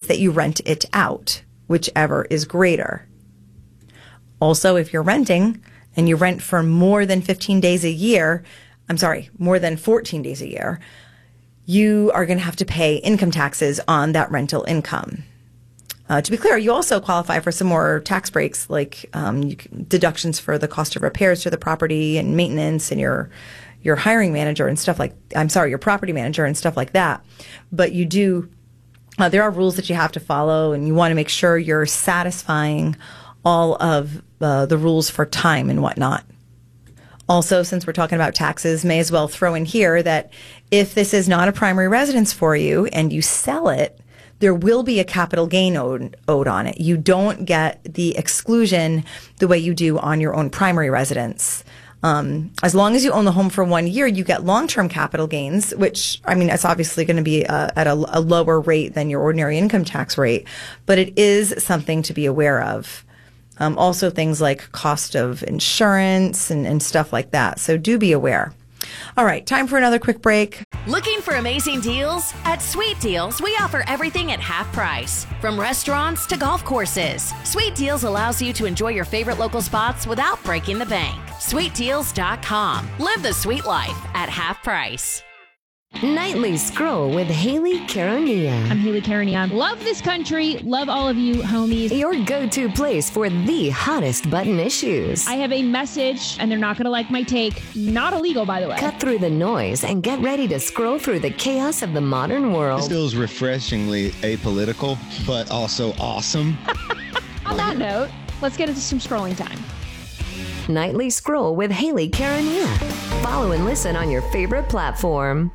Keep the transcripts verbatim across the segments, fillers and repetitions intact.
that you rent it out, whichever is greater. Also, if you're renting and you rent for more than fifteen days a year, I'm sorry, more than fourteen days a year, you are going to have to pay income taxes on that rental income. Uh, to be clear, you also qualify for some more tax breaks, like um, you can, deductions for the cost of repairs to the property and maintenance and your your hiring manager and stuff like, I'm sorry, your property manager and stuff like that. But you do, uh, there are rules that you have to follow, and you want to make sure you're satisfying all of uh, the rules for time and whatnot. Also, since we're talking about taxes, may as well throw in here that if this is not a primary residence for you and you sell it, there will be a capital gain owed, owed on it. You don't get the exclusion the way you do on your own primary residence. Um, as long as you own the home for one year, you get long-term capital gains, which, I mean, it's obviously going to be uh, at a, a lower rate than your ordinary income tax rate, but it is something to be aware of. Um, also things like cost of insurance and, and stuff like that. So do be aware. All right, time for another quick break. Looking for amazing deals? At Sweet Deals, we offer everything at half price. From restaurants to golf courses, Sweet Deals allows you to enjoy your favorite local spots without breaking the bank. sweet deals dot com. Live the sweet life at half price. Nightly Scroll with Haley Caronia. I'm Haley Caronia. Love this country. Love all of you homies. Your go-to place for the hottest button issues. I have a message, and they're not going to like my take. Not illegal, by the way. Cut through the noise and get ready to scroll through the chaos of the modern world. This feels refreshingly apolitical, but also awesome. On that note, let's get into some scrolling time. Nightly Scroll with Haley Caronia. Follow and listen on your favorite platform.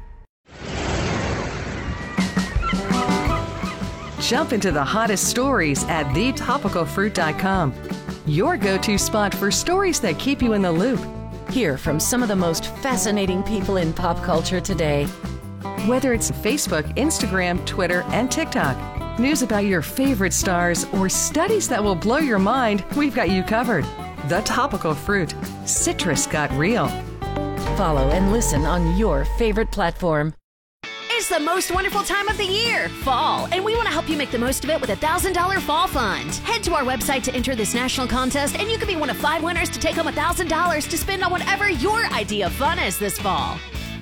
Jump into the hottest stories at the topical fruit dot com. Your go-to spot for stories that keep you in the loop. Hear from some of the most fascinating people in pop culture today. Whether it's Facebook, Instagram, Twitter, and TikTok, news about your favorite stars, or studies that will blow your mind, we've got you covered. The Topical Fruit. Citrus got real. Follow and listen on your favorite platform. It's the most wonderful time of the year, fall, and we want to help you make the most of it with a one thousand dollars Fall Fund. Head to our website to enter this national contest, and you can be one of five winners to take home one thousand dollars to spend on whatever your idea of fun is this fall.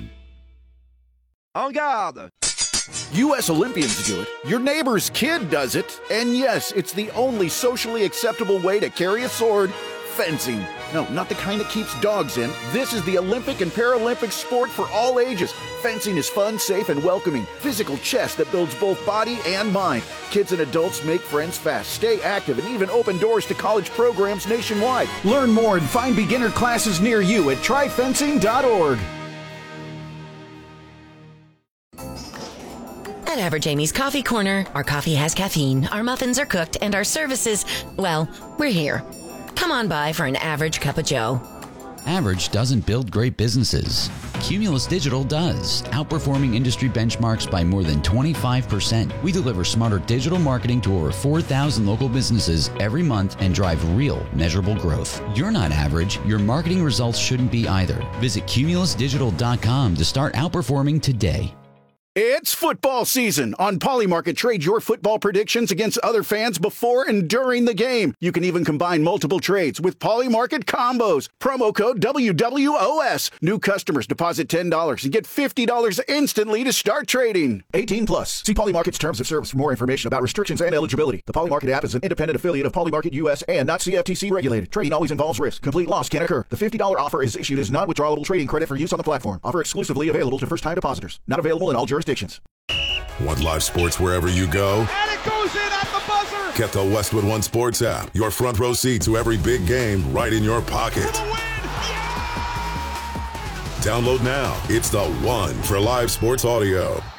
En garde! U S Olympians do it, your neighbor's kid does it, and yes, it's the only socially acceptable way to carry a sword: fencing. No, not the kind that keeps dogs in. This is the Olympic and Paralympic sport for all ages. Fencing is fun, safe, and welcoming. Physical chess that builds both body and mind. Kids and adults make friends fast, stay active, and even open doors to college programs nationwide. Learn more and find beginner classes near you at try fencing dot org. At Average Amy's Coffee Corner, our coffee has caffeine, our muffins are cooked, and our services, well, we're here. Come on by for an average cup of joe. Average doesn't build great businesses. Cumulus Digital does, outperforming industry benchmarks by more than twenty-five percent. We deliver smarter digital marketing to over four thousand local businesses every month and drive real, measurable growth. You're not average. Your marketing results shouldn't be either. Visit cumulus digital dot com to start outperforming today. It's football season. On Polymarket, trade your football predictions against other fans before and during the game. You can even combine multiple trades with Polymarket combos. Promo code W W O S. New customers deposit ten dollars and get fifty dollars instantly to start trading. eighteen plus. See Polymarket's terms of service for more information about restrictions and eligibility. The Polymarket app is an independent affiliate of Polymarket U S and not C F T C regulated. Trading always involves risk. Complete loss can occur. The fifty dollars offer is issued as non-withdrawable trading credit for use on the platform. Offer exclusively available to first-time depositors. Not available in all jurisdictions. Want live sports wherever you go? And it goes in at the buzzer! Get the Westwood One Sports app. Your front row seat to every big game right in your pocket. Yeah! Download now. It's the one for live sports audio.